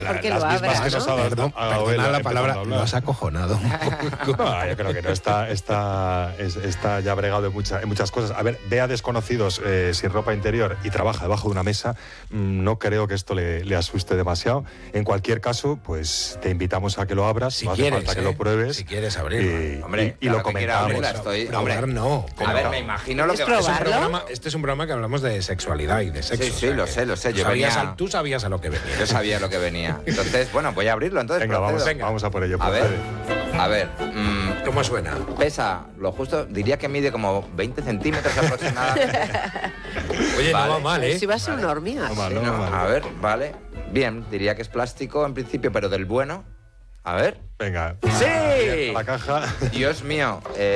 Porque las lo mismas abra, que nos ¿no? ha dado Perdona la palabra, empezando a lo hablar. has acojonado. No, yo creo que no, está ya bregado en muchas cosas. A ver, ve a desconocidos sin ropa interior y trabaja debajo de una mesa, no creo que esto le asuste demasiado. En cualquier caso, pues te invitamos a que lo abras, Si no hace quieres, falta que lo pruebes. Si quieres abrirlo. Hombre, y claro lo que quiero abrirla, comentamos. estoy... Probar hombre, no. a ver, me imagino lo que... ¿Quieres Es un probarlo? este es un programa que hablamos de sexualidad y de sexo. Sí, o sí, sea lo que sé. Yo venía... Tú sabías a lo que venía. Yo sabía lo que venía. Entonces, bueno, voy a abrirlo. Entonces, Venga, procedo. vamos a por ello. A ver, ¿Cómo suena? pesa lo justo, diría que mide como 20 centímetros aproximadamente. Oye, Vale. no va mal, ¿eh? Si va a ser una hormiga. No mal, Sí, no no, mal. a ver, vale. Bien, diría que es plástico en principio, pero del bueno. A ver. Venga. ¡Sí! La caja. Dios mío.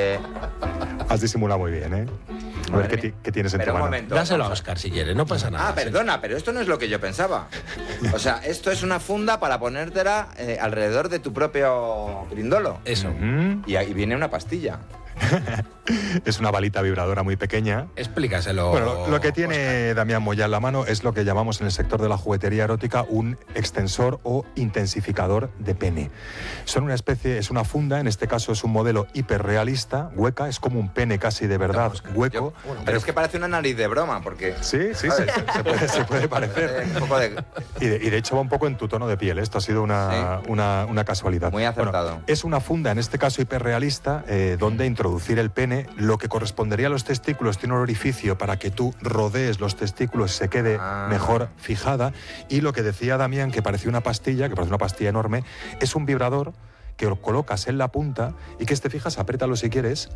Has disimulado muy bien, ¿eh? A ver qué tienes en tu Pero un mano. momento. Dáselo a Óscar si quieres, no pasa nada. Ah, perdona, pero esto no es lo que yo pensaba. O sea, esto es una funda para ponértela alrededor de tu propio grindolo. Eso. Y ahí viene una pastilla. Es una balita vibradora muy pequeña. Explícaselo. Bueno, lo que tiene Damián Moya en la mano es lo que llamamos en el sector de la juguetería erótica un extensor o intensificador de pene. Son una especie, es una funda, en este caso es un modelo hiperrealista, hueca, es como un pene casi de verdad, hueco. Pero es que parece una nariz de broma, porque... Sí, se puede parecer. Un poco de... Y de hecho va un poco en tu tono de piel, esto ha sido una casualidad. Muy acertado. Bueno, es una funda, en este caso hiperrealista, donde introducir el pene, lo que correspondería a los testículos, tiene un orificio para que tú rodees los testículos y se quede mejor fijada. Y lo que decía Damián, que parecía una pastilla, enorme, es un vibrador que lo colocas en la punta y que te fijas, apriétalo si quieres,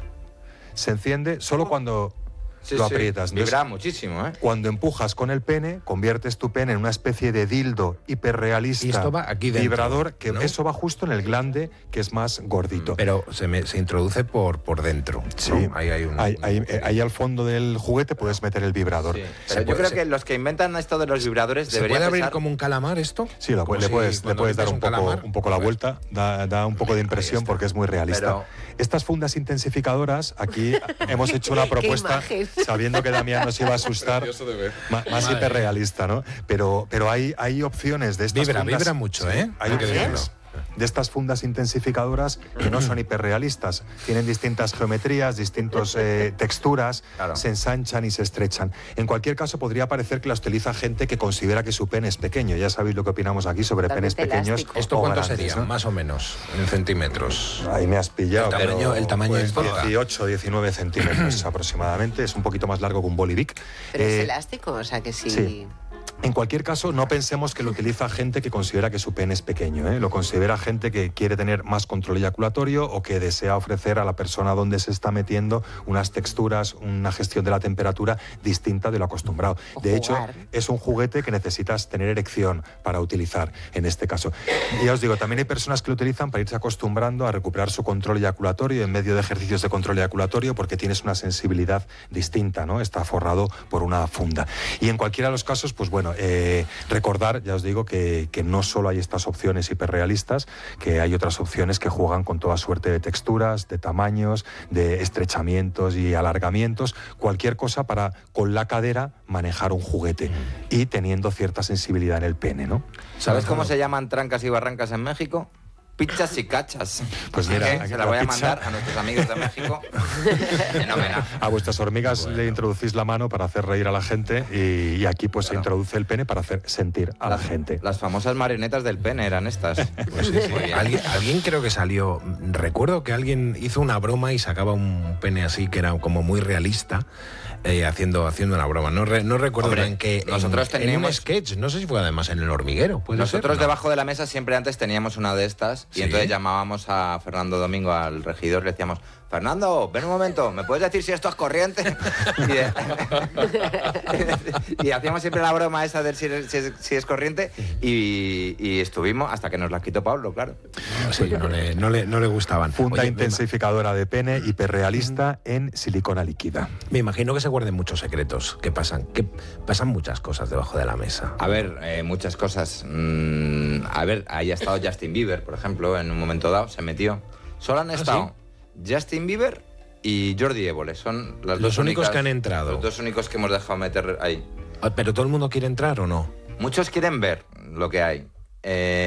se enciende solo cuando... Sí, lo sí. aprietas. Entonces, Vibra muchísimo, ¿eh? cuando empujas con el pene, conviertes tu pene en una especie de dildo hiperrealista. Y esto va aquí dentro, vibrador, que ¿no? eso va justo en el glande, que es más gordito. Pero se introduce por dentro. Sí, ¿no? Ahí hay un... ahí al fondo del juguete puedes meter el vibrador. Sí. Pero yo creo que los que inventan esto de los vibradores ¿Se deberían puede abrir pensar... como un calamar esto? Sí, Como le si puedes cuando dar metes un calamar. poco la vuelta, da un poco de impresión porque es muy realista. Pero- Estas fundas intensificadoras, aquí hemos hecho una propuesta imagen! sabiendo que Damián nos iba a asustar, más Madre. hiperrealista, ¿no? Pero hay opciones de estas fundas. Vibra mucho, ¿eh? Hay Hay que opciones decirlo. de estas fundas intensificadoras que no son hiperrealistas. Tienen distintas geometrías, distintas texturas, Claro. se ensanchan y se estrechan. En cualquier caso, podría parecer que la utiliza gente que considera que su pene es pequeño. Ya sabéis lo que opinamos aquí sobre penes Totalmente pequeños. elástico. ¿Esto o cuánto grandes, sería? ¿no? Más o menos, en centímetros. Ahí me has pillado. El tamaño pues importa. 18, 19 centímetros aproximadamente. Es un poquito más largo que un bolivic. Pero es elástico, o sea que sí. sí. En cualquier caso, no pensemos que lo utiliza gente que considera que su pene es pequeño, ¿eh? Lo considera gente que quiere tener más control eyaculatorio o que desea ofrecer a la persona donde se está metiendo unas texturas, una gestión de la temperatura distinta de lo acostumbrado. O De hecho, jugar. es un juguete que necesitas tener erección para utilizar en este caso. Y ya os digo, también hay personas que lo utilizan para irse acostumbrando a recuperar su control eyaculatorio en medio de ejercicios de control eyaculatorio porque tienes una sensibilidad distinta, ¿no? Está forrado por una funda. Y en cualquiera de los casos, pues bueno, recordar, ya os digo, que no solo hay estas opciones hiperrealistas, que hay otras opciones que juegan con toda suerte de texturas, de tamaños, de estrechamientos y alargamientos, cualquier cosa para, con la cadera, manejar un juguete y teniendo cierta sensibilidad en el pene, ¿no? ¿Sabes cómo se llaman trancas y barrancas en México? Pizzas y cachas. Pues Así mira, que aquí se la la voy a pizza. mandar a nuestros amigos de México. Fenomenal. A vuestras hormigas le introducís la mano para hacer reír a la gente y aquí pues se introduce el pene para hacer sentir a la gente. Las famosas marionetas del pene eran estas. Pues sí, sí. Muy bien. Alguien creo que salió. Recuerdo que alguien hizo una broma y sacaba un pene así que era como muy realista. Haciendo una broma. No recuerdo Hombre, en qué. nosotros en un teníamos- sketch. No sé si fue además en el hormiguero. ¿Puede Nosotros ser? No. debajo de la mesa siempre antes teníamos una de estas y ¿Sí? entonces llamábamos a Fernando Domingo, al regidor, le decíamos: Fernando, ven un momento, ¿me puedes decir si esto es corriente? Y hacíamos siempre la broma esa de si es corriente y estuvimos hasta que nos la quitó Pablo, claro. No, sí, no le gustaban. Funda Oye, intensificadora de pene hiperrealista en silicona líquida. Me imagino que se guarden muchos secretos. Que pasan muchas cosas debajo de la mesa. A ver, muchas cosas. A ver, ahí ha estado Justin Bieber, por ejemplo, en un momento dado, se metió. Solo han estado Justin Bieber y Jordi Évole. Son las Los dos únicos únicas- que han entrado. Los dos únicos que hemos dejado meter ahí. ¿Pero todo el mundo quiere entrar o no? Muchos quieren ver lo que hay.